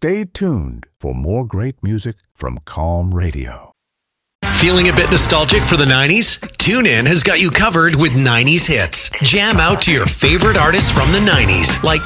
Stay tuned for more great music from Calm Radio. Feeling a bit nostalgic for the 90s? TuneIn has got you covered with 90s hits. Jam out to your favorite artists from the 90s, like